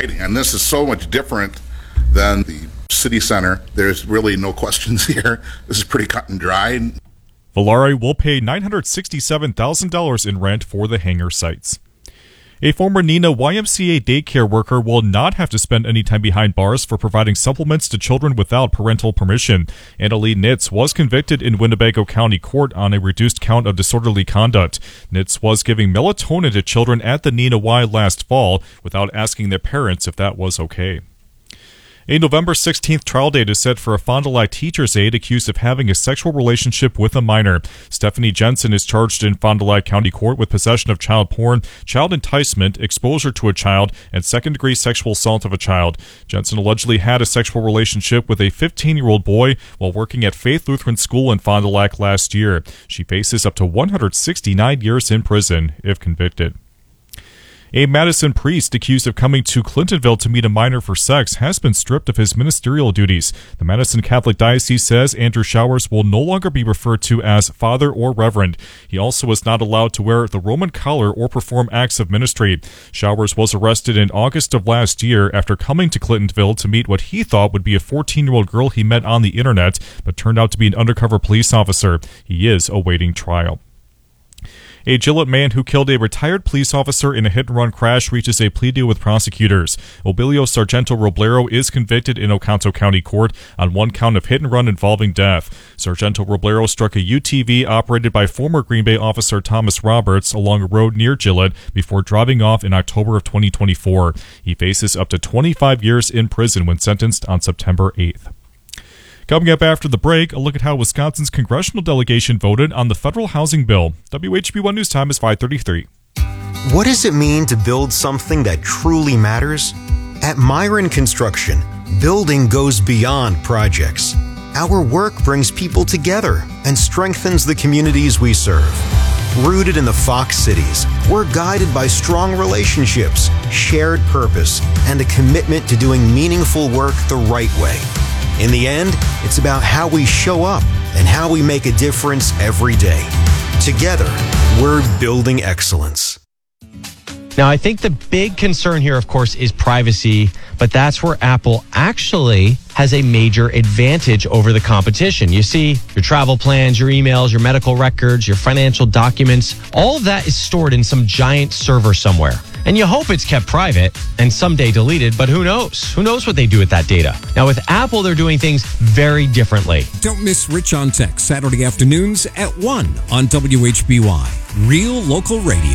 hiding. And this is so much different than the city center. There's really no questions here. This is pretty cut and dry. Volare will pay $967,000 in rent for the hangar sites. A former Neenah YMCA daycare worker will not have to spend any time behind bars for providing supplements to children without parental permission. Annalee Nitz was convicted in Winnebago County Court on a reduced count of disorderly conduct. Nitz was giving melatonin to children at the Neenah Y last fall without asking their parents if that was okay. A November 16th trial date is set for a Fond du Lac teacher's aide accused of having a sexual relationship with a minor. Stephanie Jensen is charged in Fond du Lac County Court with possession of child porn, child enticement, exposure to a child, and second-degree sexual assault of a child. Jensen allegedly had a sexual relationship with a 15-year-old boy while working at Faith Lutheran School in Fond du Lac last year. She faces up to 169 years in prison if convicted. A Madison priest accused of coming to Clintonville to meet a minor for sex has been stripped of his ministerial duties. The Madison Catholic Diocese says Andrew Showers will no longer be referred to as Father or Reverend. He also is not allowed to wear the Roman collar or perform acts of ministry. Showers was arrested in August of last year after coming to Clintonville to meet what he thought would be a 14-year-old girl he met on the internet, but turned out to be an undercover police officer. He is awaiting trial. A Gillette man who killed a retired police officer in a hit-and-run crash reaches a plea deal with prosecutors. Obilio Sargento Roblero is convicted in Oconto County Court on one count of hit-and-run involving death. Sargento Roblero struck a UTV operated by former Green Bay officer Thomas Roberts along a road near Gillette before driving off in October of 2024. He faces up to 25 years in prison when sentenced on September 8th. Coming up after the break, a look at how Wisconsin's congressional delegation voted on the federal housing bill. WHB1 News Time is 5:33. What does it mean to build something that truly matters? At Myron Construction, building goes beyond projects. Our work brings people together and strengthens the communities we serve. Rooted in the Fox cities, we're guided by strong relationships, shared purpose, and a commitment to doing meaningful work the right way. In the end, it's about how we show up and how we make a difference every day. Together, we're building excellence. Now, I think the big concern here, of course, is privacy, but that's where Apple actually has a major advantage over the competition. You see, your travel plans, your emails, your medical records, your financial documents, all of that is stored in some giant server somewhere. And you hope it's kept private and someday deleted, but who knows? Who knows what they do with that data? Now, with Apple, they're doing things very differently. Don't miss Rich on Tech, Saturday afternoons at 1 on WHBY. Real local radio.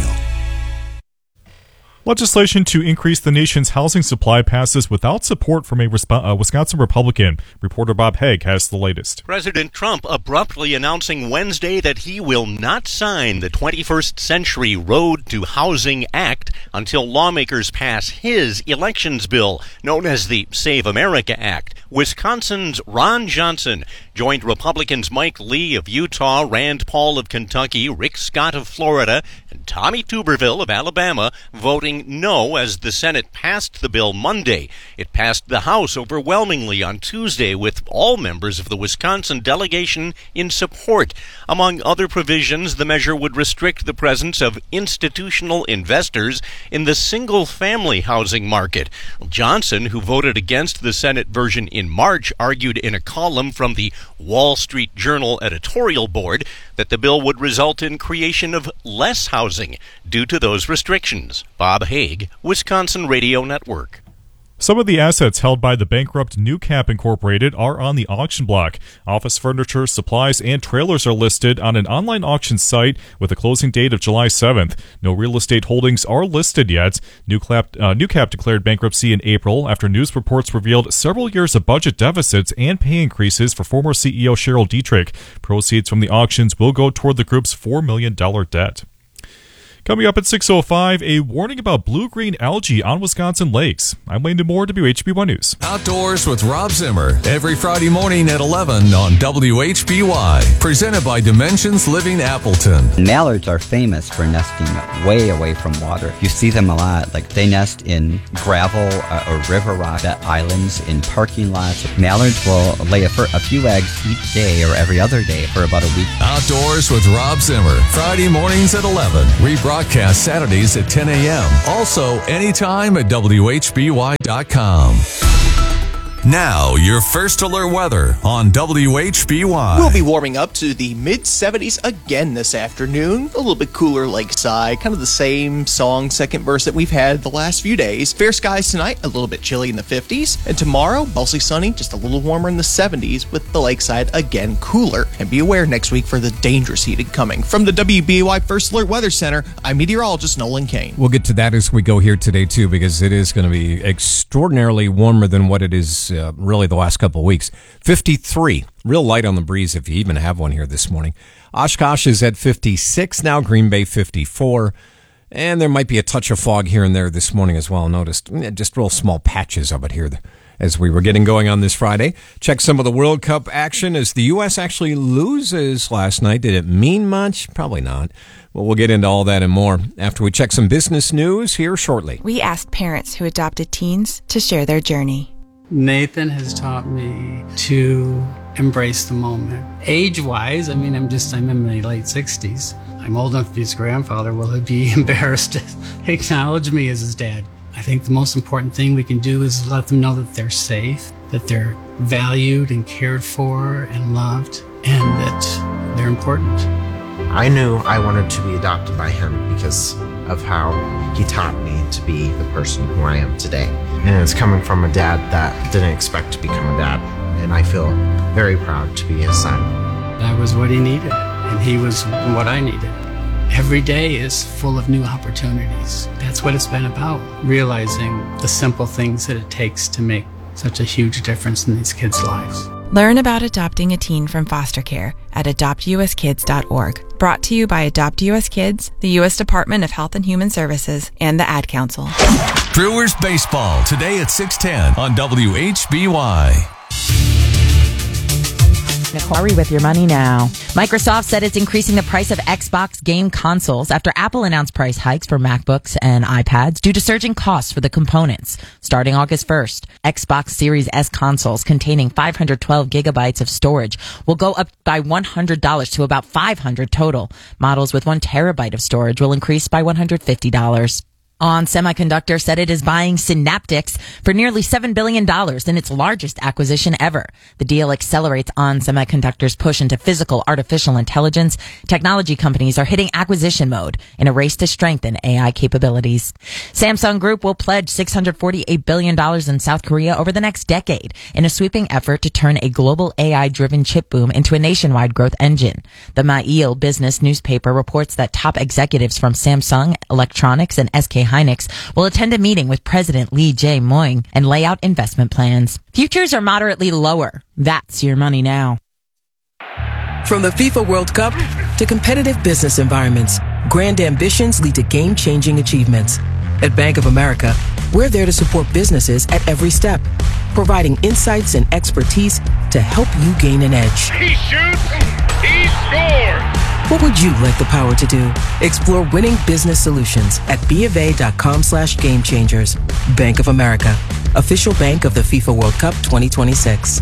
Legislation to increase the nation's housing supply passes without support from a Wisconsin Republican. Reporter Bob Haig has the latest. President Trump abruptly announcing Wednesday that he will not sign the 21st Century Road to Housing Act until lawmakers pass his elections bill, known as the Save America Act. Wisconsin's Ron Johnson joined Republicans Mike Lee of Utah, Rand Paul of Kentucky, Rick Scott of Florida, and Tommy Tuberville of Alabama, voting no as the Senate passed the bill Monday. It passed the House overwhelmingly on Tuesday, with all members of the Wisconsin delegation in support. Among other provisions, the measure would restrict the presence of institutional investors in the single-family housing market. Johnson, who voted against the Senate version in March, argued in a column from the Wall Street Journal editorial board that the bill would result in creation of less housing due to those restrictions. Bob Haig, Wisconsin Radio Network. Some of the assets held by the bankrupt NewCap Incorporated are on the auction block. Office furniture, supplies, and trailers are listed on an online auction site with a closing date of July 7th. No real estate holdings are listed yet. NewCap declared bankruptcy in April after news reports revealed several years of budget deficits and pay increases for former CEO Cheryl Dietrich. Proceeds from the auctions will go toward the group's $4 million debt. Coming up at 6:05, a warning about blue-green algae on Wisconsin lakes. I'm Wayne DeMoore, WHB1 News. Outdoors with Rob Zimmer, every Friday morning at 11 on WHBY. Presented by Dimensions Living Appleton. Mallards are famous for nesting way away from water. You see them a lot, like they nest in gravel or river rock at islands, in parking lots. Mallards will lay a few eggs each day or every other day for about a week. Outdoors with Rob Zimmer, Friday mornings at 11. Rebroadcast broadcast Saturdays at 10 a.m. Also, anytime at WHBY.com. Now, your first alert weather on WHBY. We'll be warming up to the mid-70s again this afternoon. A little bit cooler lakeside, kind of the same song, second verse that we've had the last few days. Fair skies tonight, a little bit chilly in the 50s. And tomorrow, mostly sunny, just a little warmer in the 70s with the lakeside again cooler. And be aware next week for the dangerous heating coming. From the WBY First Alert Weather Center, I'm meteorologist Nolan Kane. We'll get to that as we go here today, too, because it is going to be extraordinarily warmer than what it is really the last couple of weeks. 53, real light on the breeze if you even have one here this morning. Oshkosh is at 56 now, Green Bay 54, and there might be a touch of fog here and there this morning as well. Noticed just real small patches of it here as we were getting going on this Friday. Check some of the World Cup action as the U.S. actually loses last night. Did it mean much? Probably not. Well, we'll get into all that and more after we check some business news here shortly. We asked parents who adopted teens to share their journey. Nathan has taught me to embrace the moment. Age-wise, I'm in my late 60s. I'm old enough to be his grandfather. Will he be embarrassed to acknowledge me as his dad? I think the most important thing we can do is let them know that they're safe, that they're valued and cared for and loved, and that they're important. I knew I wanted to be adopted by him because of how he taught me to be the person who I am today. And it's coming from a dad that didn't expect to become a dad. And I feel very proud to be his son. That was what he needed, and he was what I needed. Every day is full of new opportunities. That's what it's been about, realizing the simple things that it takes to make such a huge difference in these kids' lives. Learn about adopting a teen from foster care at adoptuskids.org. Brought to you by Adopt US Kids, the U.S. Department of Health and Human Services, and the Ad Council. Brewers Baseball, today at 6:10 on WHBY. Corey with your money now. Microsoft said it's increasing the price of Xbox game consoles after Apple announced price hikes for MacBooks and iPads due to surging costs for the components. Starting August 1st, Xbox Series S consoles containing 512 gigabytes of storage will go up by $100 to about $500 total. Models with 1 terabyte of storage will increase by $150. On Semiconductor said it is buying Synaptics for nearly $7 billion in its largest acquisition ever. The deal accelerates On Semiconductor's push into physical artificial intelligence. Technology companies are hitting acquisition mode in a race to strengthen AI capabilities. Samsung Group will pledge $648 billion in South Korea over the next decade in a sweeping effort to turn a global AI-driven chip boom into a nationwide growth engine. The Mail business newspaper reports that top executives from Samsung Electronics and SK Hynix will attend a meeting with President Lee Jae-myung and lay out investment plans. Futures are moderately lower. That's your money now. From the FIFA World Cup to competitive business environments, grand ambitions lead to game-changing achievements. At Bank of America, we're there to support businesses at every step, providing insights and expertise to help you gain an edge. He shoots, he scores! What would you like the power to do? Explore winning business solutions at BofA.com/gamechangers. Bank of America, official bank of the FIFA World Cup 2026.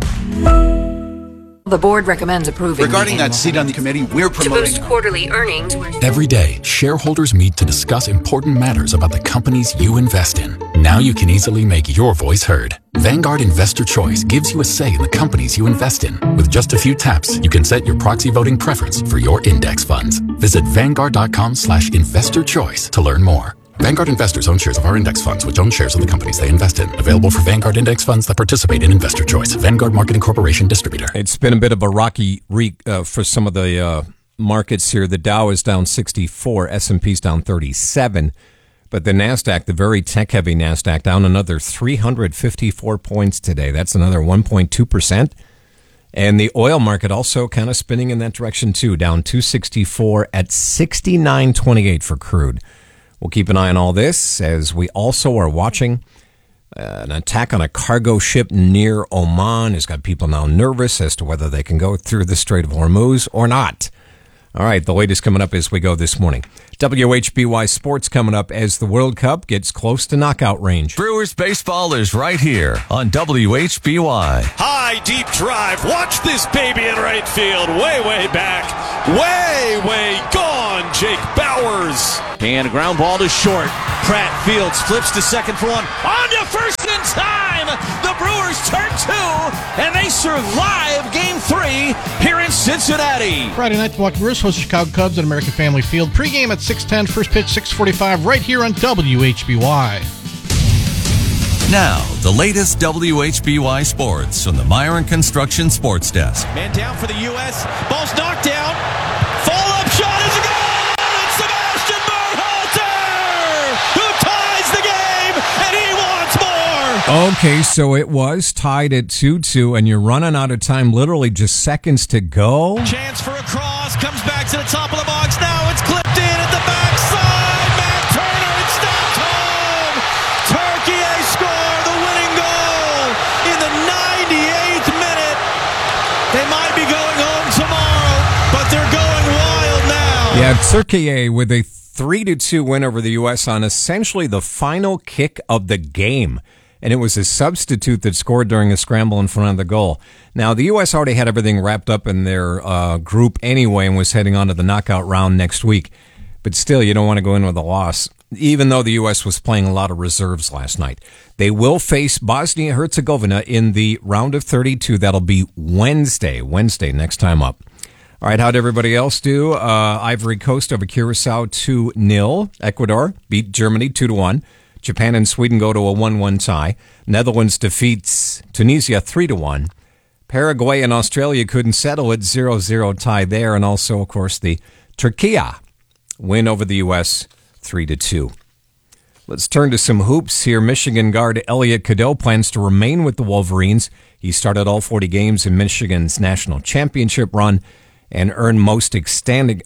The board recommends approving. Regarding that seat on the committee, we're promoting to boost quarterly earnings. Every day, shareholders meet to discuss important matters about the companies you invest in. Now you can easily make your voice heard. Vanguard Investor Choice gives you a say in the companies you invest in. With just a few taps, you can set your proxy voting preference for your index funds. Visit Vanguard.com/investorchoice to learn more. Vanguard investors own shares of our index funds, which own shares of the companies they invest in. Available for Vanguard index funds that participate in Investor Choice. Vanguard Marketing Corporation distributor. It's been a bit of a rocky week for some of the markets here. The Dow is down 64, S&P's down 37, but the NASDAQ, the very tech-heavy NASDAQ, down another 354 points today. That's another 1.2%. And the oil market also kind of spinning in that direction too, down 264 at 69.28 for crude. We'll keep an eye on all this as we also are watching an attack on a cargo ship near Oman has got people now nervous as to whether they can go through the Strait of Hormuz or not. All right, the latest coming up as we go this morning. WHBY Sports coming up as the World Cup gets close to knockout range. Brewers baseball is right here on WHBY. High, deep drive. Watch this baby in right field. Way, way back. Way, way gone. Jake Bowers. And a ground ball to short. Pratt Fields flips to second for one. On to first in time. The Brewers turn 2, and they survive Game 3 here in Cincinnati. Friday night, the Milwaukee Brewers host the Chicago Cubs at American Family Field. Pre-game at 6:10, first pitch 6:45, right here on WHBY. Now, the latest WHBY sports from the Myron Construction Sports Desk. Man down for the U.S. Ball's knocked down. Fall-up shot is a goal! It's Sebastian Berhalter who ties the game, and he wants more! Okay, so it was tied at 2-2, and you're running out of time, literally just seconds to go. Chance for a cross, comes back to the top of the box. Now it's clipped in at the backside. Matt Turner, it's stopped home. Turkey score the winning goal in the 98th minute. They might be going home tomorrow, but they're going wild now. Yeah, Turkey with a 3-2 win over the U.S. on essentially the final kick of the game. And it was a substitute that scored during a scramble in front of the goal. Now, the U.S. already had everything wrapped up in their group anyway and was heading on to the knockout round next week. But still, you don't want to go in with a loss, even though the U.S. was playing a lot of reserves last night. They will face Bosnia-Herzegovina in the round of 32. That'll be Wednesday next time up. All right, how'd everybody else do? Ivory Coast over Curacao 2-0. Ecuador beat Germany 2-1. Japan and Sweden go to a 1-1 tie. Netherlands defeats Tunisia 3-1. Paraguay and Australia couldn't settle it, 0-0 tie there. And also, of course, the Turkey win over the U.S. 3-2. Let's turn to some hoops here. Michigan guard Elliot Cadeau plans to remain with the Wolverines. He started all 40 games in Michigan's national championship run and earned most outstanding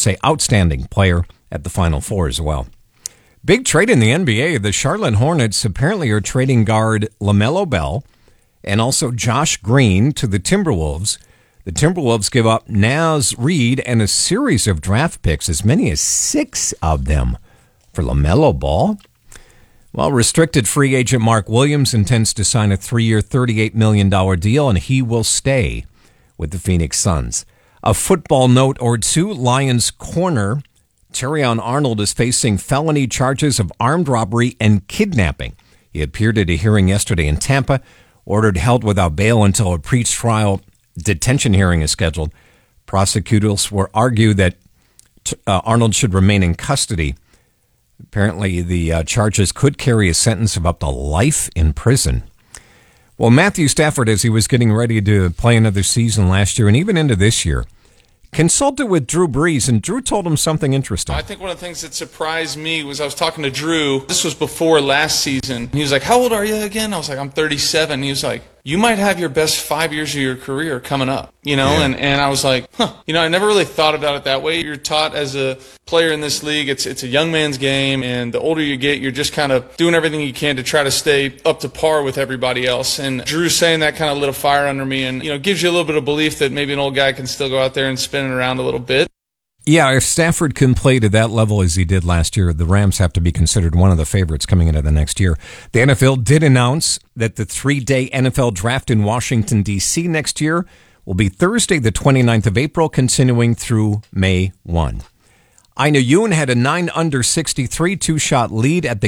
player at the Final Four as well. Big trade in the NBA. The Charlotte Hornets apparently are trading guard LaMelo Ball and also Josh Green to the Timberwolves. The Timberwolves give up Naz Reid and a series of draft picks, as many as 6 of them, for LaMelo Ball. Well, restricted free agent Mark Williams intends to sign a 3-year, $38 million deal, and he will stay with the Phoenix Suns. A football note or two, Lions corner Terrion Arnold is facing felony charges of armed robbery and kidnapping. He appeared at a hearing yesterday in Tampa, ordered held without bail until a pre-trial detention hearing is scheduled. Prosecutors will argue that Arnold should remain in custody. Apparently, the charges could carry a sentence of up to life in prison. Well, Matthew Stafford, as he was getting ready to play another season last year and even into this year, consulted with Drew Brees, and Drew told him something interesting. I think one of the things that surprised me was I was talking to Drew. This was before last season. He was like, "How old are you again?" I was like, "I'm 37." He was like, "You might have your best 5 years of your career coming up." You know, Yeah. and I was like, I never really thought about it that way. You're taught as a player in this league, it's a young man's game, and the older you get, you're just kind of doing everything you can to try to stay up to par with everybody else. And Drew saying that kind of lit a fire under me, and gives you a little bit of belief that maybe an old guy can still go out there and spin it around a little bit. Yeah, if Stafford can play to that level as he did last year, the Rams have to be considered one of the favorites coming into the next year. The NFL did announce that the 3-day NFL draft in Washington, D.C. next year will be Thursday, the 29th of April, continuing through May 1. Ina Yoon had a 9-under 63 two-shot lead at the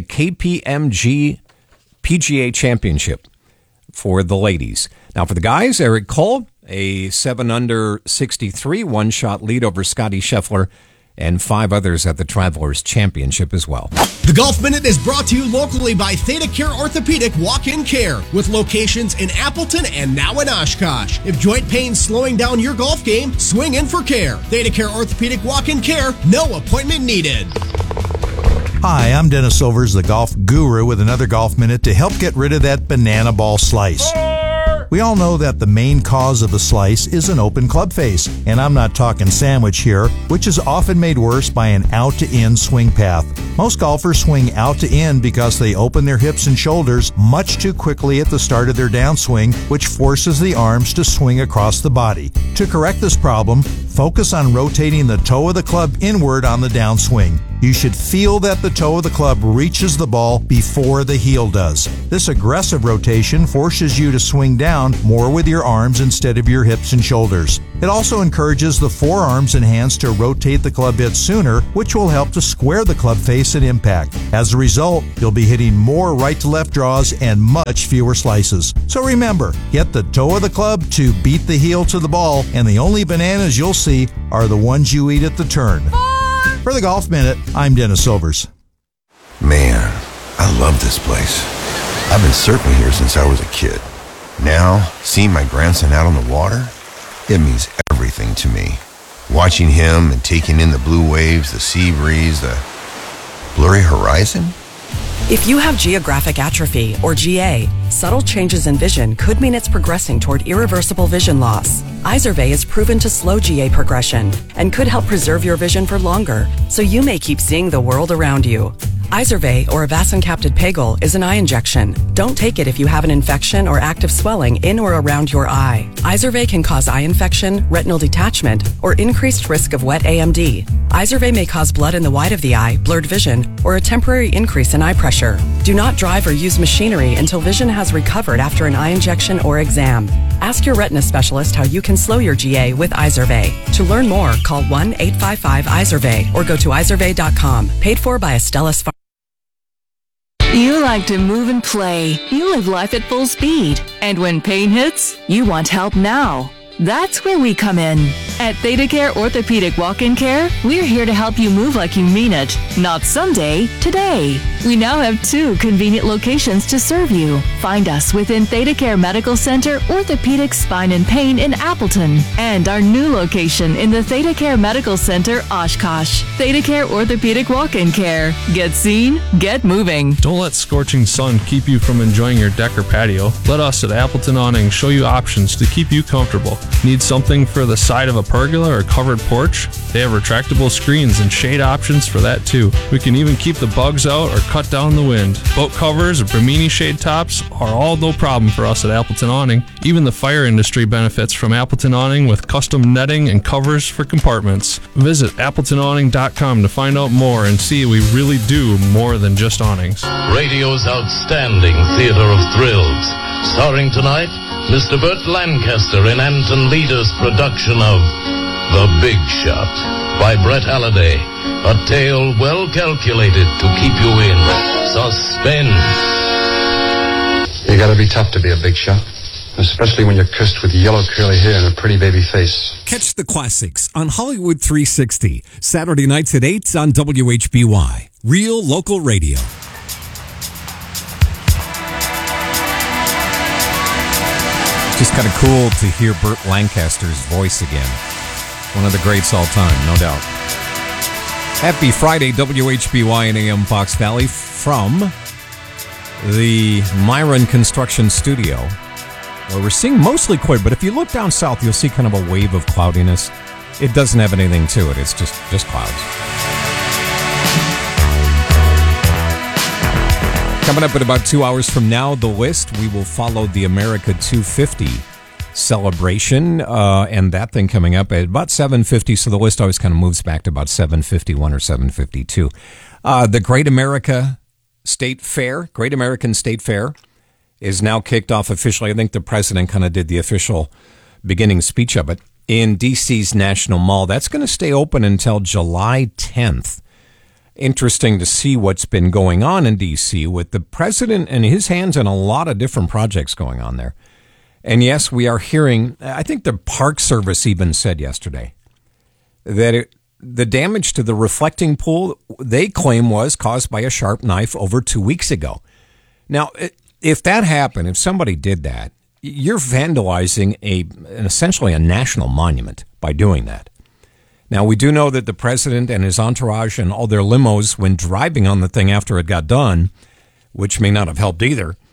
KPMG PGA Championship for the ladies. Now, for the guys, Eric Cole, a 7-under 63 one-shot lead over Scotty Scheffler, and 5 others at the Travelers Championship as well. The Golf Minute is brought to you locally by Theta Care Orthopedic Walk-In Care, with locations in Appleton and now in Oshkosh. If joint pain's slowing down your golf game, swing in for care. Theta Care Orthopedic Walk-In Care, no appointment needed. Hi, I'm Dennis Silvers, the golf guru, with another Golf Minute to help get rid of that banana ball slice. We all know that the main cause of a slice is an open club face, and I'm not talking sandwich here, which is often made worse by an out-to-in swing path. Most golfers swing out to in because they open their hips and shoulders much too quickly at the start of their downswing, which forces the arms to swing across the body. To correct this problem, focus on rotating the toe of the club inward on the downswing. You should feel that the toe of the club reaches the ball before the heel does. This aggressive rotation forces you to swing down more with your arms instead of your hips and shoulders. It also encourages the forearms and hands to rotate the club head sooner, which will help to square the club face at impact. As a result, you'll be hitting more right to left draws and much fewer slices. So remember, get the toe of the club to beat the heel to the ball, and the only bananas you'll see are the ones you eat at the turn. For the Golf Minute, I'm Dennis Silvers. Man, I love this place. I've been surfing here since I was a kid. Now, seeing my grandson out on the water, it means everything to me. Watching him and taking in the blue waves, the sea breeze, the blurry horizon. If you have geographic atrophy, or GA, subtle changes in vision could mean it's progressing toward irreversible vision loss. Izervay is proven to slow GA progression and could help preserve your vision for longer, so you may keep seeing the world around you. Izervay, or avacincaptad pegol, is an eye injection. Don't take it if you have an infection or active swelling in or around your eye. Izervay can cause eye infection, retinal detachment, or increased risk of wet AMD. Izervay may cause blood in the white of the eye, blurred vision, or a temporary increase in eye pressure. Do not drive or use machinery until vision has recovered after an eye injection or exam. Ask your retina specialist how you can slow your GA with Izervay. To learn more, call 1-855-IZERVAY or go to izervay.com. Paid for by Astellas Pharma. You like to move and play. You live life at full speed. And when pain hits, you want help now. That's where we come in. At ThedaCare Orthopedic Walk-In Care, we're here to help you move like you mean it. Not someday, today. We now have 2 convenient locations to serve you. Find us within ThedaCare Medical Center, Orthopedic Spine and Pain in Appleton, and our new location in the ThedaCare Medical Center, Oshkosh. ThedaCare Orthopedic Walk-In Care. Get seen, get moving. Don't let scorching sun keep you from enjoying your deck or patio. Let us at Appleton Awning show you options to keep you comfortable. Need something for the side of a pergola or covered porch? They have retractable screens and shade options for that too. We can even keep the bugs out or cut down the wind. Boat covers or Bimini shade tops are all no problem for us at Appleton Awning. Even the fire industry benefits from Appleton Awning with custom netting and covers for compartments. Visit AppletonAwning.com to find out more and see we really do more than just awnings. Radio's outstanding theater of thrills. Starring tonight, Mr. Burt Lancaster in Anton Leader's production of The Big Shot by Brett Halliday. A tale well calculated to keep you in suspense. You gotta be tough to be a big shot, especially when you're cursed with yellow curly hair and a pretty baby face. Catch the classics on Hollywood 360, Saturday nights at 8 on WHBY. Real local radio. Just kind of cool to hear Burt Lancaster's voice again. One of the greats all time, no doubt. Happy Friday, WHBY and AM Fox Valley from the Myron Construction Studio, where we're seeing mostly clear, but if you look down south, you'll see kind of a wave of cloudiness. It doesn't have anything to it. It's just clouds. Coming up in about 2 hours from now, the list, we will follow the America 250 celebration, and that thing coming up at about 7:50, so the list always kind of moves back to about 7:51 or 7:52. The Great American State Fair is now kicked off officially. I think the president kind of did the official beginning speech of it in D.C.'s National Mall. That's going to stay open until July 10th. Interesting to see what's been going on in D.C. with the president and his hands in a lot of different projects going on there. And yes, we are hearing, I think the Park Service even said yesterday that the damage to the reflecting pool, they claim, was caused by a sharp knife over 2 weeks ago. Now, if that happened, if somebody did that, you're vandalizing essentially a national monument by doing that. Now, we do know that the president and his entourage and all their limos, when driving on the thing after it got done, which may not have helped either,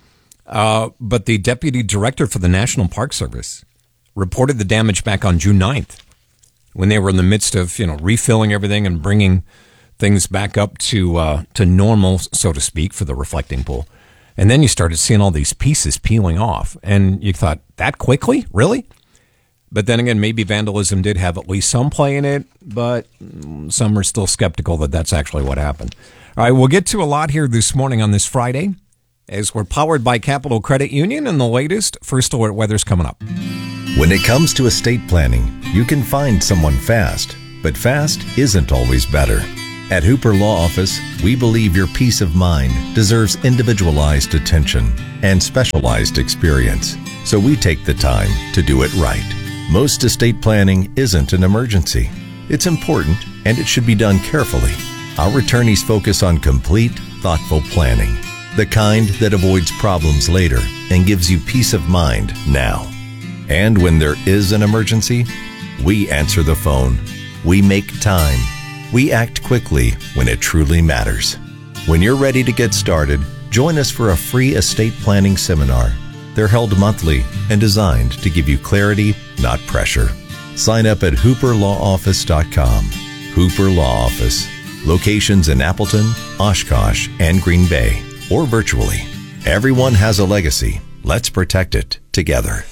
But the deputy director for the National Park Service reported the damage back on June 9th when they were in the midst of, refilling everything and bringing things back up to normal, so to speak, for the reflecting pool. And then you started seeing all these pieces peeling off. And you thought, that quickly? Really? But then again, maybe vandalism did have at least some play in it, but some are still skeptical that that's actually what happened. All right, we'll get to a lot here this morning on this Friday as we're powered by Capital Credit Union and the latest First Alert weather's coming up. When it comes to estate planning, you can find someone fast, but fast isn't always better. At Hooper Law Office, we believe your peace of mind deserves individualized attention and specialized experience, so we take the time to do it right. Most estate planning isn't an emergency. It's important, and it should be done carefully. Our attorneys focus on complete, thoughtful planning, the kind that avoids problems later and gives you peace of mind now. And when there is an emergency, we answer the phone. We make time. We act quickly when it truly matters. When you're ready to get started, join us for a free estate planning seminar. They're held monthly and designed to give you clarity, not pressure. Sign up at hooperlawoffice.com. Hooper Law Office. Locations in Appleton, Oshkosh, and Green Bay, or virtually. Everyone has a legacy. Let's protect it together.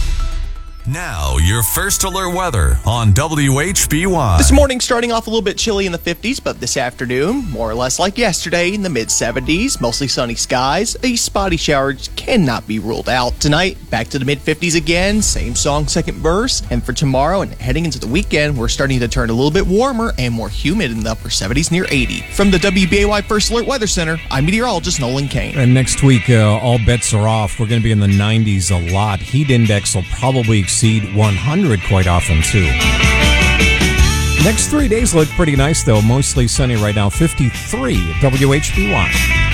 Now, your First Alert weather on WHBY. This morning starting off a little bit chilly in the 50s, but this afternoon, more or less like yesterday, in the mid-70s, mostly sunny skies. A spotty shower cannot be ruled out. Tonight, back to the mid-50s again, same song, second verse. And for tomorrow and heading into the weekend, we're starting to turn a little bit warmer and more humid in the upper 70s near 80. From the WBAY First Alert Weather Center, I'm meteorologist Nolan Kane. And next week, all bets are off. We're going to be in the 90s a lot. Heat index will probably exceed 100 quite often, too. Next 3 days look pretty nice, though. Mostly sunny right now. 53 at WHBY.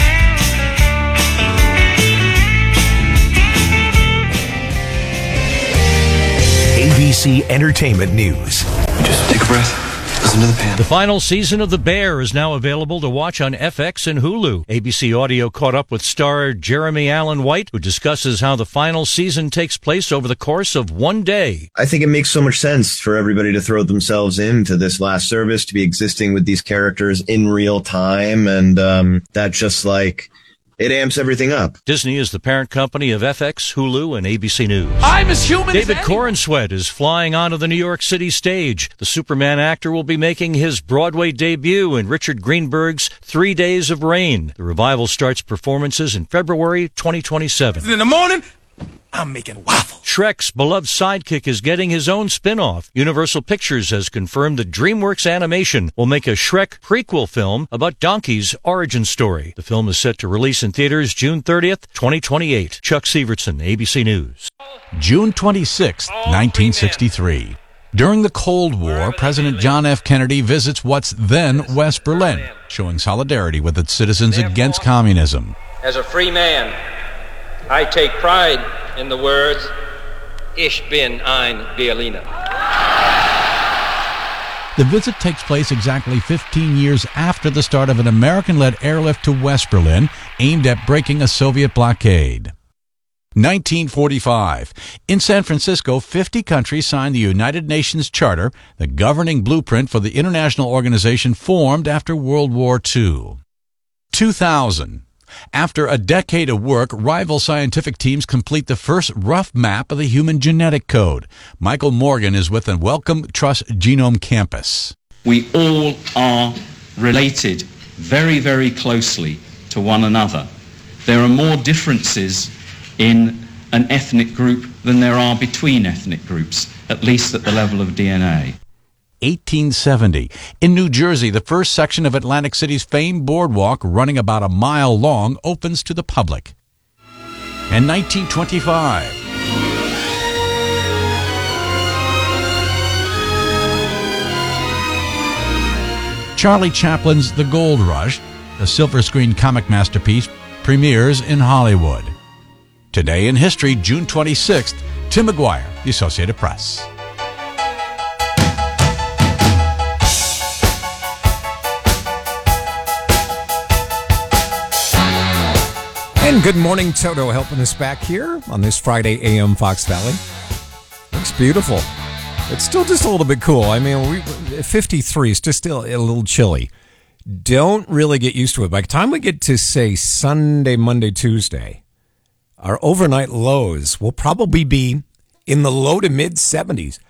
ABC Entertainment News. Just take a breath. Listen to the pan. The final season of The Bear is now available to watch on FX and Hulu. ABC Audio caught up with star Jeremy Allen White, who discusses how the final season takes place over the course of one day. I think it makes so much sense for everybody to throw themselves into this last service, to be existing with these characters in real time, and that just it amps everything up. Disney is the parent company of FX, Hulu, and ABC News. I'm as human David as Corenswet is flying onto the New York City stage. The Superman actor will be making his Broadway debut in Richard Greenberg's 3 Days of Rain. The revival starts performances in February 2027. In the morning, I'm making waffles. Shrek's beloved sidekick is getting his own spin-off. Universal Pictures has confirmed that DreamWorks Animation will make a Shrek prequel film about Donkey's origin story. The film is set to release in theaters June 30th, 2028. Chuck Severson, ABC News. June 26, 1963. During the Cold War, President John F. Kennedy visits what's then West Berlin, showing solidarity with its citizens against communism. As a free man, I take pride in the words, Ich bin ein Berliner. The visit takes place exactly 15 years after the start of an American-led airlift to West Berlin aimed at breaking a Soviet blockade. 1945. In San Francisco, 50 countries signed the United Nations Charter, the governing blueprint for the international organization formed after World War II. 2000. After a decade of work, rival scientific teams complete the first rough map of the human genetic code. Michael Morgan is with the Wellcome Trust Genome Campus. We all are related very, very closely to one another. There are more differences in an ethnic group than there are between ethnic groups, at least at the level of DNA. 1870. In New Jersey, the first section of Atlantic City's famed boardwalk, running about a mile long, opens to the public. And 1925. Charlie Chaplin's The Gold Rush, the silver screen comic masterpiece, premieres in Hollywood. Today in history, June 26th, Tim McGuire, The Associated Press. And good morning, Toto, helping us back here on this Friday AM Fox Valley. Looks beautiful. It's still just a little bit cool. I mean, 53 is just still a little chilly. Don't really get used to it. By the time we get to, say, Sunday, Monday, Tuesday, our overnight lows will probably be in the low to mid 70s.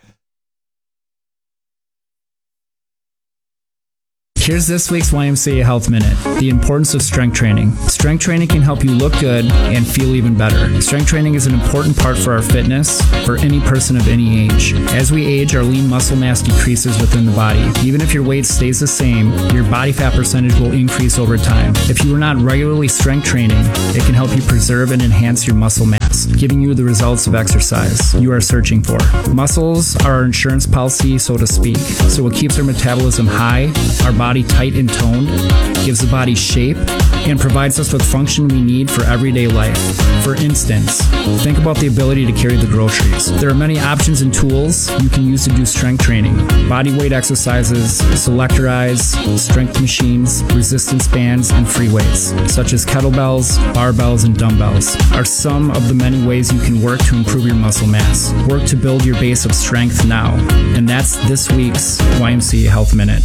Here's this week's YMCA Health Minute. The importance of strength training. Strength training can help you look good and feel even better. Strength training is an important part for our fitness for any person of any age. As we age, our lean muscle mass decreases within the body. Even if your weight stays the same, your body fat percentage will increase over time. If you are not regularly strength training, it can help you preserve and enhance your muscle mass, giving you the results of exercise you are searching for. Muscles are our insurance policy, so to speak. So it keeps our metabolism high, our body tight and toned, gives the body shape, and provides us with function we need for everyday life. For instance, think about the ability to carry the groceries. There are many options and tools you can use to do strength training. Body weight exercises, selectorized, strength machines, resistance bands, and free weights, such as kettlebells, barbells, and dumbbells, are some of the many ways you can work to improve your muscle mass. Work to build your base of strength now. And that's this week's YMCA Health Minute.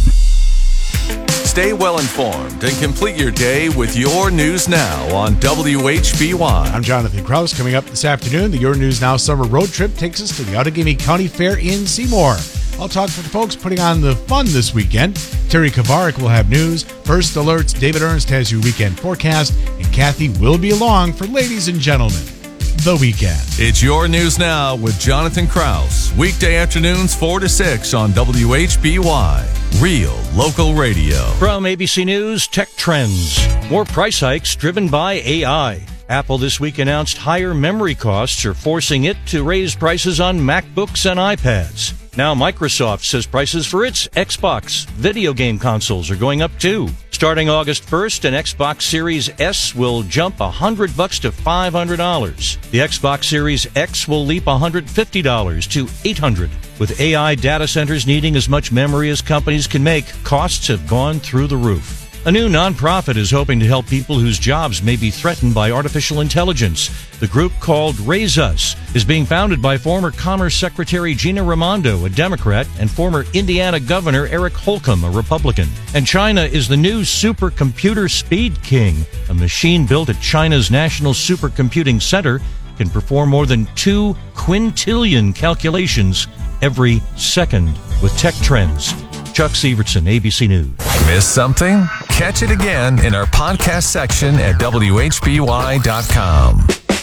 Stay well informed and complete your day with Your News Now on WHBY. I'm Jonathan Krause. Coming up this afternoon, the Your News Now summer road trip takes us to the Outagamie County Fair in Seymour. I'll talk to the folks putting on the fun this weekend. Terry Kavarik will have news. First Alerts, David Ernst has your weekend forecast, and Kathy will be along for Ladies and Gentlemen, the weekend. It's Your News Now with Jonathan Krause. Weekday afternoons 4 to 6 on WHBY. Real local radio. From ABC News, Tech Trends. More price hikes driven by AI. Apple this week announced higher memory costs are forcing it to raise prices on MacBooks and iPads. Now Microsoft says prices for its Xbox video game consoles are going up too. Starting August 1st, an Xbox Series S will jump $100 to $500. The Xbox Series X will leap $150 to $800. With AI data centers needing as much memory as companies can make, costs have gone through the roof. A new nonprofit is hoping to help people whose jobs may be threatened by artificial intelligence. The group, called Raise Us, is being founded by former Commerce Secretary Gina Raimondo, a Democrat, and former Indiana Governor Eric Holcomb, a Republican. And China is the new supercomputer speed king. A machine built at China's National Supercomputing Center can perform more than 2 quintillion calculations every second. With Tech Trends, Chuck Sievertson, ABC News. Miss something? Catch it again in our podcast section at WHBY.com.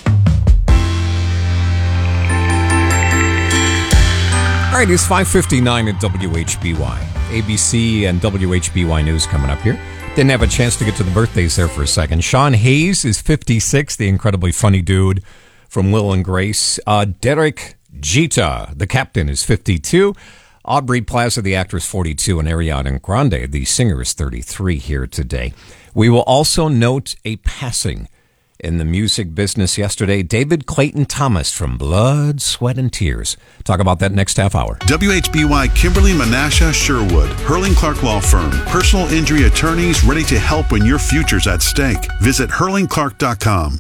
All right, it's 5:59 at WHBY. ABC and WHBY News coming up here. Didn't have a chance to get to the birthdays there for a second. Sean Hayes is 56, the incredibly funny dude from Will and Grace. Derek Jeter, the captain, is 52. Aubrey Plaza, the actress, 42, and Ariana Grande, the singer, is 33 here today. We will also note a passing in the music business yesterday. David Clayton Thomas from Blood, Sweat, and Tears. Talk about that next half hour. WHBY Kimberly Menasha Sherwood, Hurling Clark Law Firm. Personal injury attorneys ready to help when your future's at stake. Visit hurlingclark.com.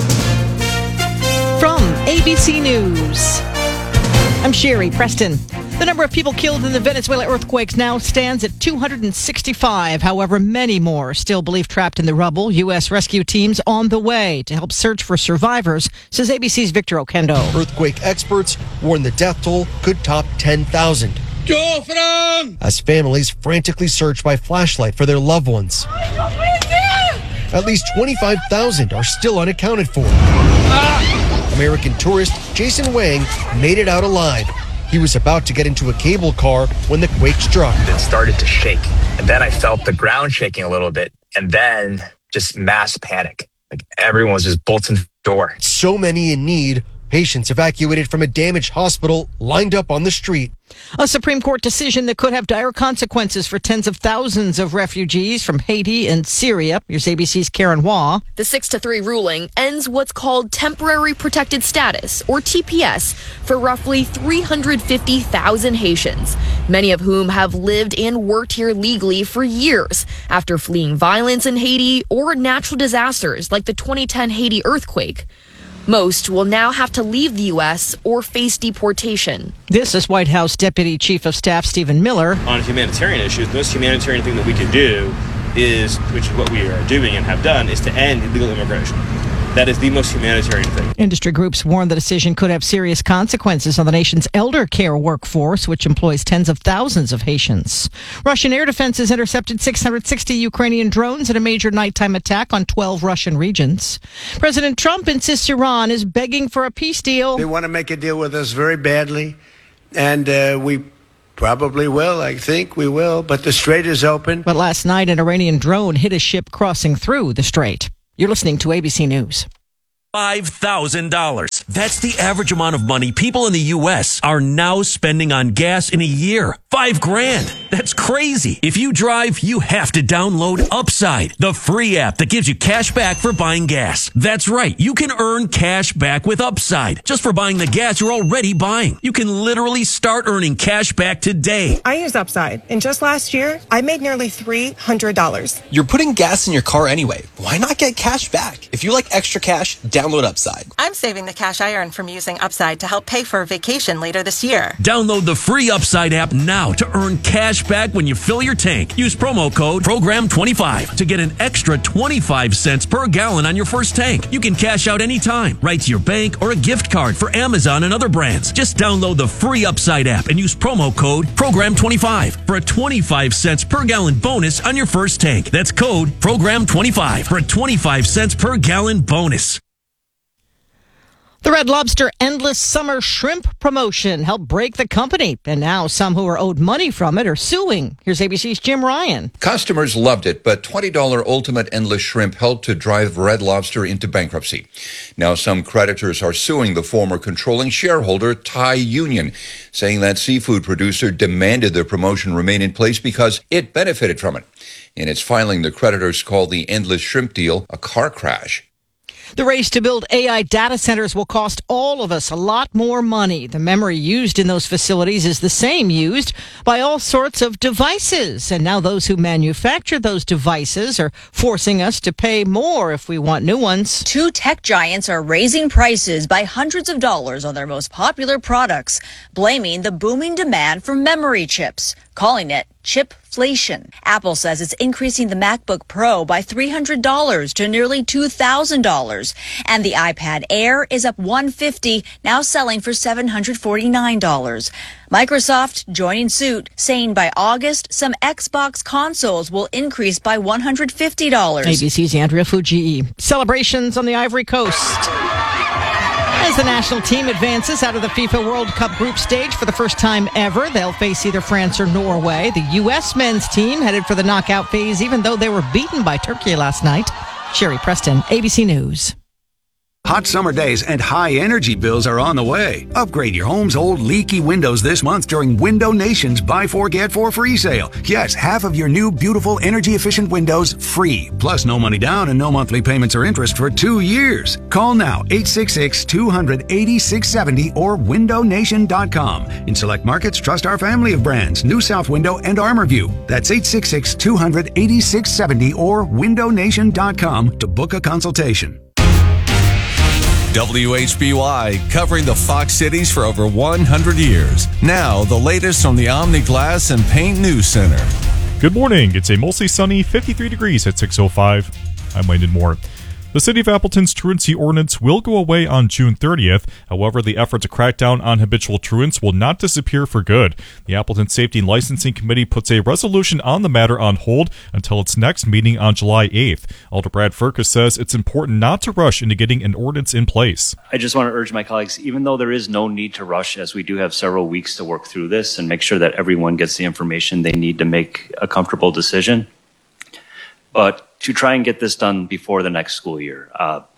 From ABC News, I'm Sherry Preston. The number of people killed in the Venezuela earthquakes now stands at 265. However, many more are still believed trapped in the rubble. U.S. rescue teams on the way to help search for survivors, says ABC's Victor Okendo. Earthquake experts warn the death toll could top 10,000. As families frantically search by flashlight for their loved ones. At least 25,000 are still unaccounted for. American tourist Jason Wang made it out alive. He was about to get into a cable car when the quake struck. It started to shake, and then I felt the ground shaking a little bit, and then just mass panic. Like everyone was just bolting the door. So many in need, Patients evacuated from a damaged hospital lined up on the street. A Supreme Court decision that could have dire consequences for tens of thousands of refugees from Haiti and Syria. Here's ABC's Karen Waugh. The 6-3 ruling ends what's called temporary protected status, or TPS, for roughly 350,000 Haitians, many of whom have lived and worked here legally for years after fleeing violence in Haiti or natural disasters like the 2010 Haiti earthquake. Most will now have to leave the U.S. or face deportation. This is White House Deputy Chief of Staff Stephen Miller. On humanitarian issues, the most humanitarian thing that we can do is, which is what we are doing and have done, is to end illegal immigration. That is the most humanitarian thing. Industry groups warn the decision could have serious consequences on the nation's elder care workforce, which employs tens of thousands of Haitians. Russian air defenses intercepted 660 Ukrainian drones in a major nighttime attack on 12 Russian regions. President Trump insists Iran is begging for a peace deal. They want to make a deal with us very badly, and we probably will. I think we will, but the strait is open. But last night, an Iranian drone hit a ship crossing through the strait. You're listening to ABC News. $5,000. That's the average amount of money people in the U.S. are now spending on gas in a year. $5,000. That's crazy. If you drive, you have to download Upside, the free app that gives you cash back for buying gas. That's right. You can earn cash back with Upside just for buying the gas you're already buying. You can literally start earning cash back today. I use Upside, and just last year, I made nearly $300. You're putting gas in your car anyway. Why not get cash back? If you like extra cash, download Upside. I'm saving the cash I earn from using Upside to help pay for a vacation later this year. Download the free Upside app now to earn cash back when you fill your tank. Use promo code PROGRAM25 to get an extra 25 cents per gallon on your first tank. You can cash out anytime, right to your bank or a gift card for Amazon and other brands. Just download the free Upside app and use promo code PROGRAM25 for a 25 cents per gallon bonus on your first tank. That's code PROGRAM25 for a 25 cents per gallon bonus. The Red Lobster Endless Summer Shrimp promotion helped break the company, and now some who are owed money from it are suing. Here's ABC's Jim Ryan. Customers loved it, but $20 Ultimate Endless Shrimp helped to drive Red Lobster into bankruptcy. Now some creditors are suing the former controlling shareholder, Thai Union, saying that seafood producer demanded the promotion remain in place because it benefited from it. In its filing, the creditors called the Endless Shrimp deal a car crash. The race to build AI data centers will cost all of us a lot more money. The memory used in those facilities is the same used by all sorts of devices. And now those who manufacture those devices are forcing us to pay more if we want new ones. Two tech giants are raising prices by hundreds of dollars on their most popular products, blaming the booming demand for memory chips, calling it chipflation. Apple says it's increasing the MacBook Pro by $300 to nearly $2,000. And the iPad Air is up $150, now selling for $749. Microsoft joining suit, saying by August, some Xbox consoles will increase by $150. ABC's Andrea Fujii. Celebrations on the Ivory Coast. As the national team advances out of the FIFA World Cup group stage for the first time ever, they'll face either France or Norway. The U.S. men's team headed for the knockout phase, even though they were beaten by Turkey last night. Sherry Preston, ABC News. Hot summer days and high energy bills are on the way. Upgrade your home's old leaky windows this month during Window Nation's Buy 4 Get 4 free sale. Yes, half of your new beautiful energy efficient windows free. Plus no money down and no monthly payments or interest for 2 years. Call now 866-200-8670 or windownation.com. In select markets, trust our family of brands, New South Window and ArmorView. That's 866-200-8670 or windownation.com to book a consultation. WHBY, covering the Fox cities for over 100 years. Now, the latest from the Omni Glass and Paint News Center. Good morning. It's a mostly sunny 53 degrees at 6:05. I'm Landon Moore. The City of Appleton's truancy ordinance will go away on June 30th. However, the effort to crack down on habitual truants will not disappear for good. The Appleton Safety and Licensing Committee puts a resolution on the matter on hold until its next meeting on July 8th. Alder Brad Firkus says it's important not to rush into getting an ordinance in place. I just want to urge my colleagues, even though there is no need to rush, as we do have several weeks to work through this and make sure that everyone gets the information they need to make a comfortable decision, but to try and get this done before the next school year.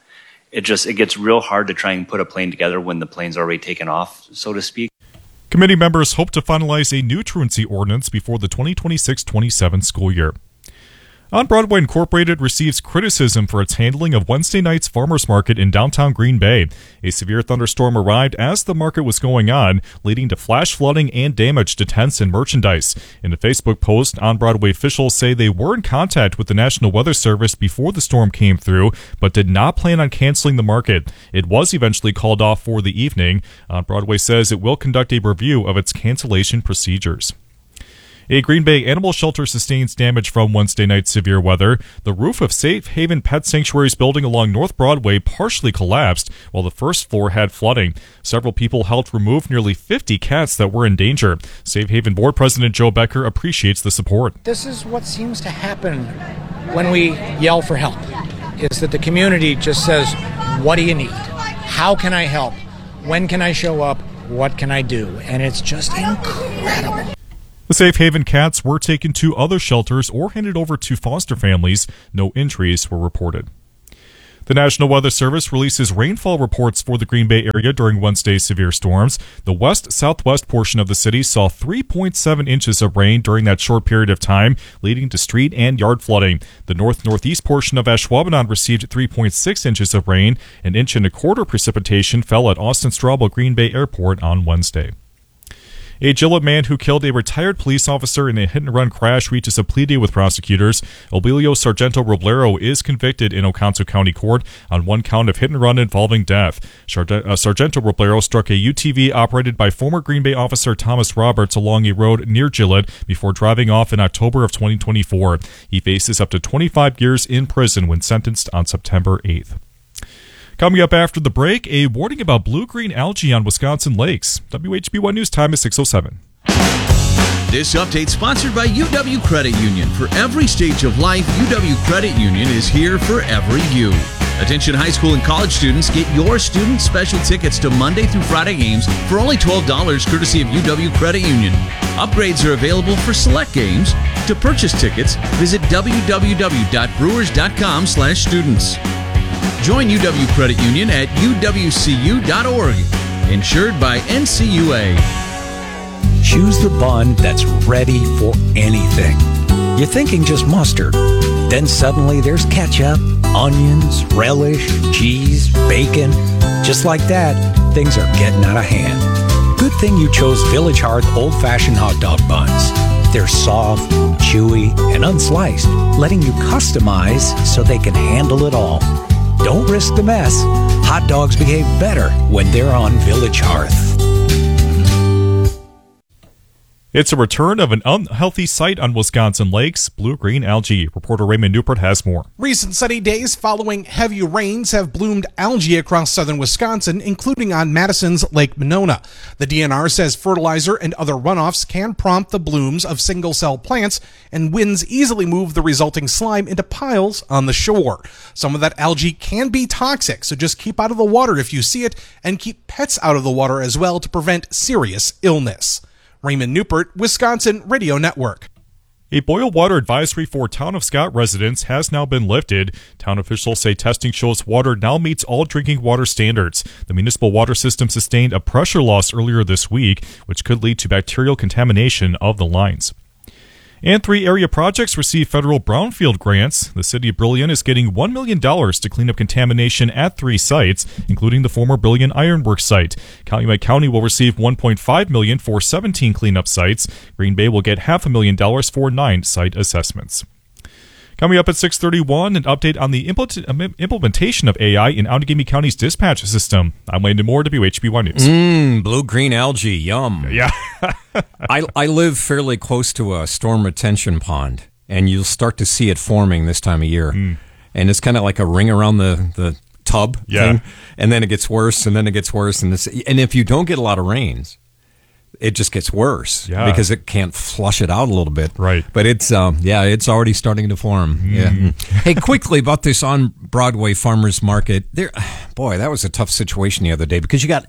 it gets real hard to try and put a plane together when the plane's already taken off, so to speak. Committee members hope to finalize a new truancy ordinance before the 2026-27 school year. On Broadway Incorporated receives criticism for its handling of Wednesday night's farmers market in downtown Green Bay. A severe thunderstorm arrived as the market was going on, leading to flash flooding and damage to tents and merchandise. In a Facebook post, On Broadway officials say they were in contact with the National Weather Service before the storm came through, but did not plan on canceling the market. It was eventually called off for the evening. On Broadway says it will conduct a review of its cancellation procedures. A Green Bay animal shelter sustains damage from Wednesday night's severe weather. The roof of Safe Haven Pet Sanctuary's building along North Broadway partially collapsed, while the first floor had flooding. Several people helped remove nearly 50 cats that were in danger. Safe Haven Board President Joe Becker appreciates the support. This is what seems to happen when we yell for help, is that the community just says, what do you need? How can I help? When can I show up? What can I do? And it's just incredible. The Safe Haven cats were taken to other shelters or handed over to foster families. No injuries were reported. The National Weather Service releases rainfall reports for the Green Bay area during Wednesday's severe storms. The west-southwest portion of the city saw 3.7 inches of rain during that short period of time, leading to street and yard flooding. The north-northeast portion of Ashwaubenon received 3.6 inches of rain. An inch and a quarter precipitation fell at Austin-Straubel Green Bay Airport on Wednesday. A Gillette man who killed a retired police officer in a hit-and-run crash reaches a plea deal with prosecutors. Obilio Sargento Roblero is convicted in Oconto County Court on one count of hit-and-run involving death. Sargento Roblero struck a UTV operated by former Green Bay officer Thomas Roberts along a road near Gillette before driving off in October of 2024. He faces up to 25 years in prison when sentenced on September 8th. Coming up after the break, a warning about blue-green algae on Wisconsin lakes. WHB1 News time is 6:07. This update sponsored by UW Credit Union. For every stage of life, UW Credit Union is here for every you. Attention high school and college students, get your student special tickets to Monday through Friday games for only $12 courtesy of UW Credit Union. Upgrades are available for select games. To purchase tickets, visit www.brewers.com/students. Join UW Credit Union at uwcu.org. Insured by NCUA. Choose the bun that's ready for anything. You're thinking just mustard. Then suddenly there's ketchup, onions, relish, cheese, bacon. Just like that, things are getting out of hand. Good thing you chose Village Hearth old-fashioned hot dog buns. They're soft, chewy, and unsliced, letting you customize so they can handle it all. Don't risk the mess. Hot dogs behave better when they're on Village Hearth. It's a return of an unhealthy sight on Wisconsin lakes, blue-green algae. Reporter Raymond Newport has more. Recent sunny days following heavy rains have bloomed algae across southern Wisconsin, including on Madison's Lake Monona. The DNR says fertilizer and other runoffs can prompt the blooms of single-cell plants, and winds easily move the resulting slime into piles on the shore. Some of that algae can be toxic, so just keep out of the water if you see it, and keep pets out of the water as well to prevent serious illness. Raymond Newport, Wisconsin Radio Network. A boil water advisory for Town of Scott residents has now been lifted. Town officials say testing shows water now meets all drinking water standards. The municipal water system sustained a pressure loss earlier this week, which could lead to bacterial contamination of the lines. And 3 area projects receive federal brownfield grants. The city of Brillion is getting $1 million to clean up contamination at 3 sites, including the former Brillion Ironworks site. Calumet County will receive $1.5 million for 17 cleanup sites. Green Bay will get $500,000 for 9 site assessments. Coming up at 6:31, an update on the implementation of AI in Outagamie County's dispatch system. I'm Landon Moore, WHB1 News. Blue-green algae, yum. Yeah. I live fairly close to a storm retention pond, and you'll start to see it forming this time of year. And it's kind of like a ring around the tub thing, and then it gets worse, and then it gets worse. And if you don't get a lot of rains, it just gets worse because it can't flush it out a little bit. Right. But it's already starting to form. Yeah. Hey, quickly about this on Broadway farmers market. Boy, that was a tough situation the other day because you got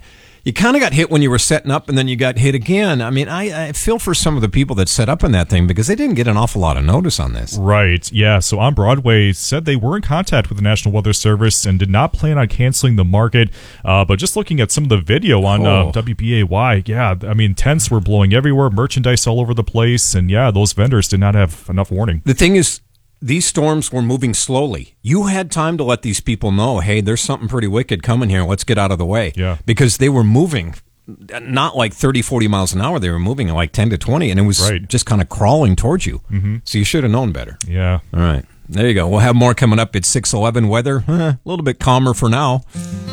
you kind of got hit when you were setting up, and then you got hit again. I mean, I feel for some of the people that set up in that thing because they didn't get an awful lot of notice on this. Right, yeah. So On Broadway said they were in contact with the National Weather Service and did not plan on canceling the market. But just looking at some of the video on WBAY, yeah, I mean, tents were blowing everywhere, merchandise all over the place, and yeah, those vendors did not have enough warning. The thing is, these storms were moving slowly. You had time to let these people know, hey, there's something pretty wicked coming here. Let's get out of the way. Yeah. Because they were moving not like 30, 40 miles an hour. They were moving at like 10 to 20, and it was just kind of crawling towards you. Mm-hmm. So you should have known better. Yeah. All right. There you go. We'll have more coming up at 6:11. Weather, a little bit calmer for now.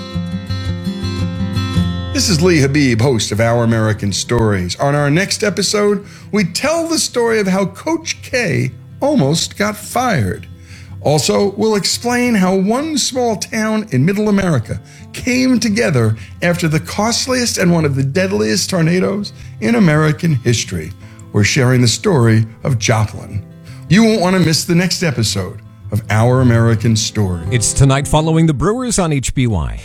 This is Lee Habib, host of Our American Stories. On our next episode, we tell the story of how Coach K almost got fired. Also, we'll explain how one small town in Middle America came together after the costliest and one of the deadliest tornadoes in American history. We're sharing the story of Joplin. You won't want to miss the next episode of Our American Story. It's tonight following the Brewers on HBY.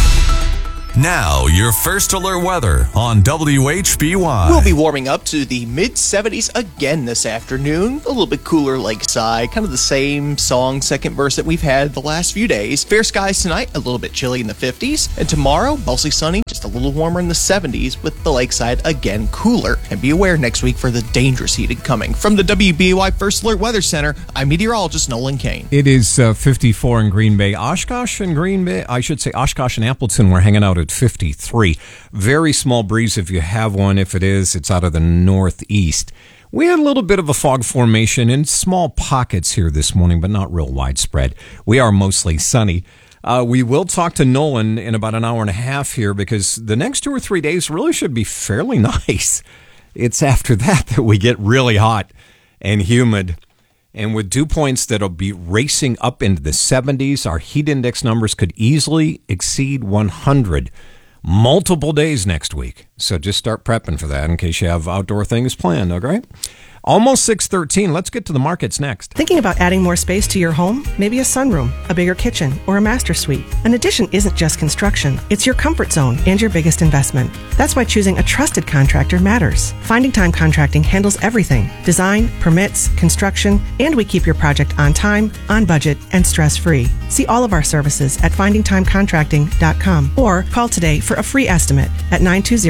Now, your first alert weather on WHBY. We'll be warming up to the mid-70s again this afternoon. A little bit cooler lakeside, kind of the same song, second verse that we've had the last few days. Fair skies tonight, a little bit chilly in the 50s. And tomorrow, mostly sunny, just a little warmer in the 70s with the lakeside again cooler. And be aware next week for the dangerous heat coming. From the WBAY First Alert Weather Center, I'm meteorologist Nolan Kane. It is 54 in Green Bay. Oshkosh and Green Bay, I should say Oshkosh and Appleton were hanging out at 53. Very small breeze if you have one. If it is, it's out of the northeast. We had a little bit of a fog formation in small pockets here this morning, but not real widespread. We are mostly sunny. We will talk to Nolan in about an hour and a half here because the next 2 or 3 days really should be fairly nice. It's after that we get really hot and humid. And with dew points that'll be racing up into the 70s, our heat index numbers could easily exceed 100 multiple days next week. So just start prepping for that in case you have outdoor things planned, okay? Almost 6:13. Let's get to the markets next. Thinking about adding more space to your home? Maybe a sunroom, a bigger kitchen, or a master suite. An addition isn't just construction. It's your comfort zone and your biggest investment. That's why choosing a trusted contractor matters. Finding Time Contracting handles everything. Design, permits, construction, and we keep your project on time, on budget, and stress-free. See all of our services at findingtimecontracting.com or call today for a free estimate at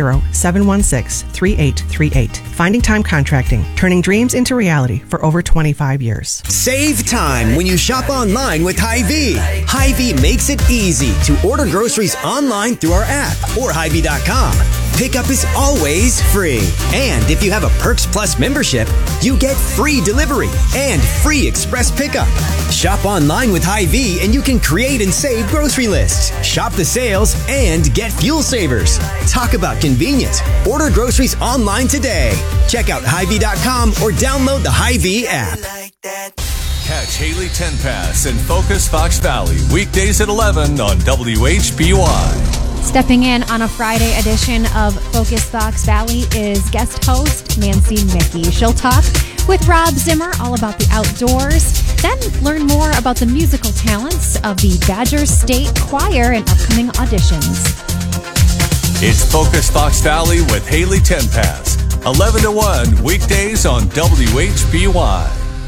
920-716-3838. Finding Time Contracting, turning dreams into reality for over 25 years. Save time when you shop online with Hy-Vee. Hy-Vee makes it easy to order groceries online through our app or Hy-Vee.com. Pickup is always free. And if you have a Perks Plus membership, you get free delivery and free express pickup. Shop online with Hy-Vee and you can create and save grocery lists. Shop the sales and get fuel savers. Talk about convenient. Order groceries online today. Check out Hy-Vee.com or download the Hy-Vee app. Catch Haley Tenpass and Focus Fox Valley weekdays at 11 on WHBY. Stepping in on a Friday edition of Focus Fox Valley is guest host Nancy Mickey. She'll talk with Rob Zimmer all about the outdoors, then learn more about the musical talents of the Badger State Choir and upcoming auditions. It's Focus Fox Valley with Haley Tenpass, 11 to 1 weekdays on WHBY.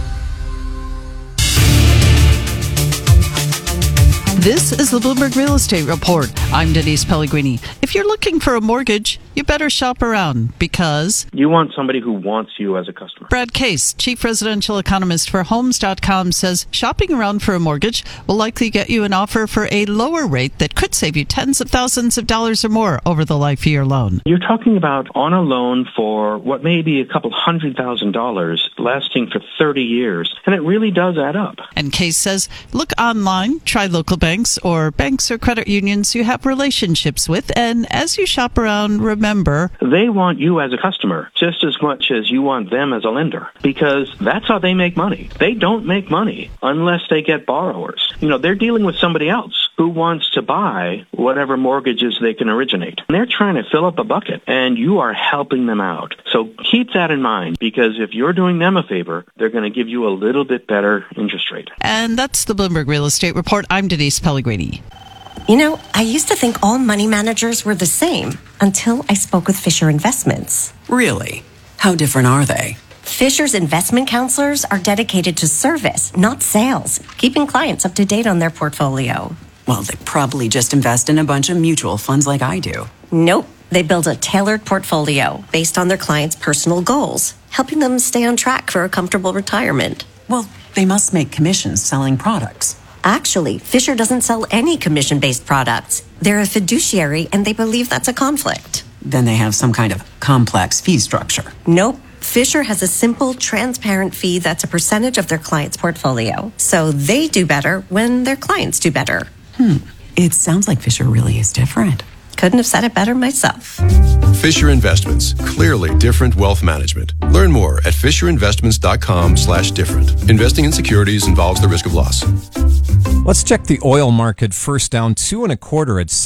This is the Bloomberg Real Estate Report. I'm Denise Pellegrini. If you're looking for a mortgage, you better shop around because you want somebody who wants you as a customer. Brad Case, Chief Residential Economist for Homes.com, says shopping around for a mortgage will likely get you an offer for a lower rate that could save you tens of thousands of dollars or more over the life of your loan. You're talking about on a loan for what may be a couple $100,000 lasting for 30 years, and it really does add up. And Case says look online, try local banks or credit unions you have relationships with, and as you shop around, remember, they want you as a customer just as much as you want them as a lender, because that's how they make money. They don't make money unless they get borrowers. You know, they're dealing with somebody else who wants to buy whatever mortgages they can originate. And they're trying to fill up a bucket, and you are helping them out. So keep that in mind, because if you're doing them a favor, they're going to give you a little bit better interest rate. And that's the Bloomberg Real Estate Report. I'm Denise Pellegrini. You know, I used to think all money managers were the same until I spoke with Fisher Investments. Really? How different are they? Fisher's investment counselors are dedicated to service, not sales, keeping clients up to date on their portfolio. Well, they probably just invest in a bunch of mutual funds like I do. Nope. They build a tailored portfolio based on their clients' personal goals, helping them stay on track for a comfortable retirement. Well, they must make commissions selling products. Actually, Fisher doesn't sell any commission-based products. They're a fiduciary, and they believe that's a conflict. Then they have some kind of complex fee structure. Nope. Fisher has a simple, transparent fee that's a percentage of their client's portfolio. So they do better when their clients do better. It sounds like Fisher really is different. Couldn't have said it better myself. Fisher Investments. Clearly different wealth management. Learn more at FisherInvestments.com/different. Investing in securities involves the risk of loss. Let's check the oil market first, down 2.25 at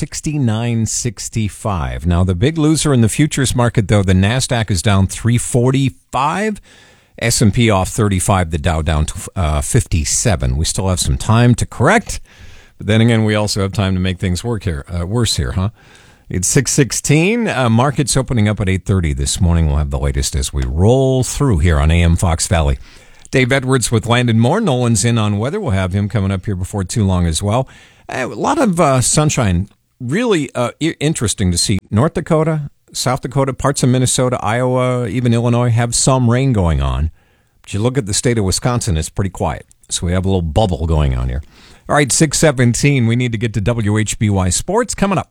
69.65. Now, the big loser in the futures market, though, the NASDAQ is down 345. S&P off 35, the Dow down to 57. We still have some time to correct. But then again, we also have time to make things worse here, huh? It's 6:16. Markets opening up at 8:30 this morning. We'll have the latest as we roll through here on AM Fox Valley. Dave Edwards with Landon Moore. Nolan's in on weather. We'll have him coming up here before too long as well. A lot of sunshine. Really interesting to see. North Dakota, South Dakota, parts of Minnesota, Iowa, even Illinois have some rain going on. But you look at the state of Wisconsin, it's pretty quiet. So we have a little bubble going on here. All right, 6:17. We need to get to WHBY Sports coming up.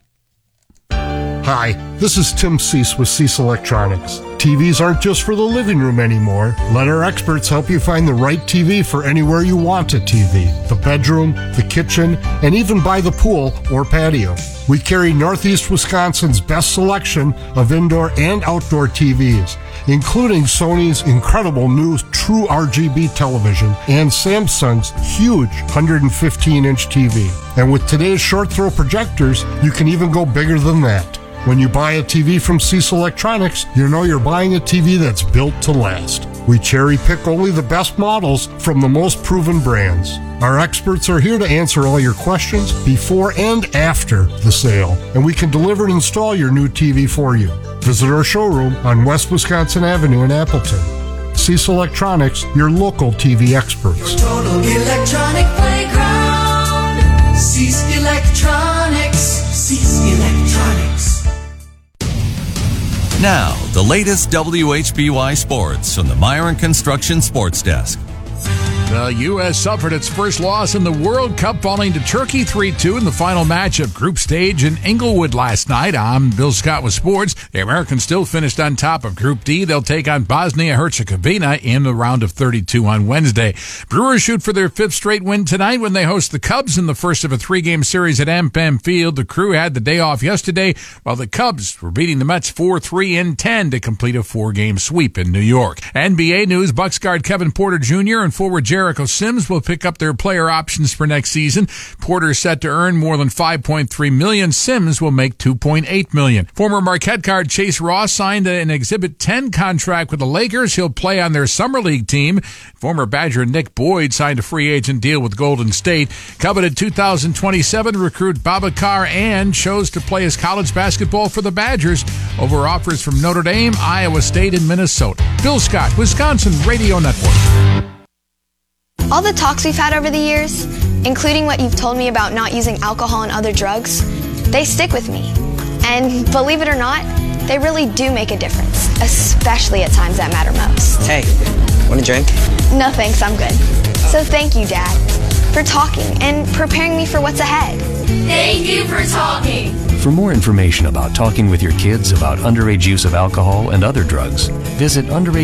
Hi, this is Tim Cease with Cease Electronics. TVs aren't just for the living room anymore. Let our experts help you find the right TV for anywhere you want a TV. The bedroom, the kitchen, and even by the pool or patio. We carry Northeast Wisconsin's best selection of indoor and outdoor TVs, including Sony's incredible new True RGB television and Samsung's huge 115-inch TV. And with today's short throw projectors, you can even go bigger than that. When you buy a TV from Cease Electronics, you know you're buying a TV that's built to last. We cherry pick only the best models from the most proven brands. Our experts are here to answer all your questions before and after the sale, and we can deliver and install your new TV for you. Visit our showroom on West Wisconsin Avenue in Appleton. Cease Electronics, your local TV experts. Your total electronic playground. Cease Electronics. Cease Electronics. Now, the latest WHBY Sports from the Myron Construction Sports Desk. The U.S. suffered its first loss in the World Cup, falling to Turkey 3-2 in the final match of group stage in Inglewood last night. I'm Bill Scott with sports. The Americans still finished on top of Group D. They'll take on Bosnia-Herzegovina in the round of 32 on Wednesday. Brewers shoot for their fifth straight win tonight when they host the Cubs in the first of a three-game series at AmFam Field. The Crew had the day off yesterday, while the Cubs were beating the Mets 4-3 in 10 to complete a four-game sweep in New York. NBA news, Bucks guard Kevin Porter Jr. and forward Jericho Sims will pick up their player options for next season. Porter is set to earn more than $5.3 million. Sims will make $2.8 million. Former Marquette guard Chase Ross signed an Exhibit 10 contract with the Lakers. He'll play on their Summer League team. Former Badger Nick Boyd signed a free agent deal with Golden State. Coveted 2027 recruit Babacar Ann chose to play his college basketball for the Badgers over offers from Notre Dame, Iowa State, and Minnesota. Bill Scott, Wisconsin Radio Network. All the talks we've had over the years, including what you've told me about not using alcohol and other drugs, they stick with me. And believe it or not, they really do make a difference, especially at times that matter most. Hey, want a drink? No thanks, I'm good. So thank you, Dad, for talking and preparing me for what's ahead. Thank you for talking. For more information about talking with your kids about underage use of alcohol and other drugs, visit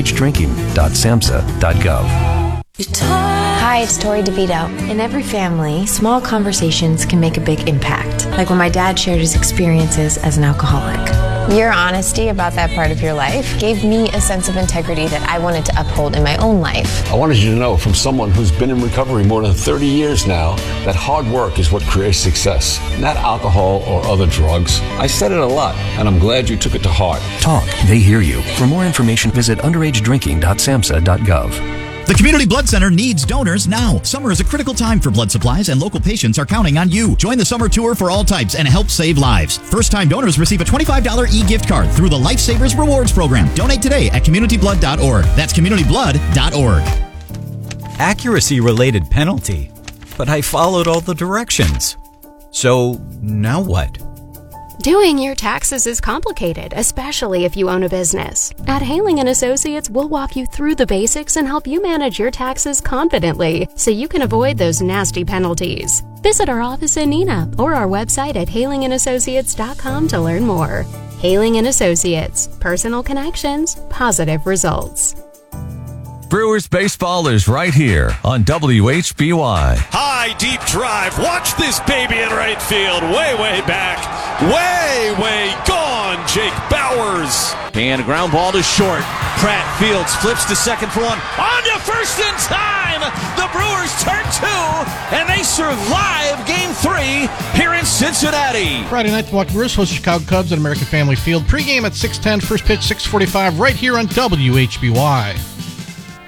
underagedrinking.samhsa.gov. Hi, it's Tori DeVito. In every family, small conversations can make a big impact, like when my dad shared his experiences as an alcoholic. Your honesty about that part of your life gave me a sense of integrity that I wanted to uphold in my own life. I wanted you to know, from someone who's been in recovery more than 30 years now, that hard work is what creates success, not alcohol or other drugs. I said it a lot, and I'm glad you took it to heart. Talk. They hear you. For more information, visit underagedrinking.samhsa.gov. The Community Blood Center needs donors now. Summer is a critical time for blood supplies, and local patients are counting on you. Join the summer tour for all types and help save lives. First-time donors receive a $25 e-gift card through the Lifesavers Rewards Program. Donate today at communityblood.org. That's communityblood.org. Accuracy-related penalty, but I followed all the directions. So, now what? Doing your taxes is complicated, especially if you own a business. At Haling & Associates, we'll walk you through the basics and help you manage your taxes confidently so you can avoid those nasty penalties. Visit our office in Neenah or our website at halingandassociates.com to learn more. Haling & Associates. Personal connections, positive results. Brewers baseball is right here on WHBY. High, deep drive. Watch this baby in right field. Way, way back. Way, way gone. Jake Bowers. And a ground ball to short. Pratt Fields flips to second for one. On to first in time. The Brewers turn 2, and they survive Game 3 here in Cincinnati. Friday night, the Milwaukee Brewers host the Chicago Cubs at American Family Field. Pregame at 6:10, first pitch 6:45, right here on WHBY.